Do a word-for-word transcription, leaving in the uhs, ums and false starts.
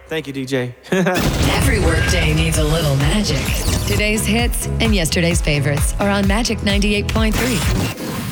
Thank you, D J. Every workday needs a little magic. Today's hits and yesterday's favorites are on Magic ninety-eight point three.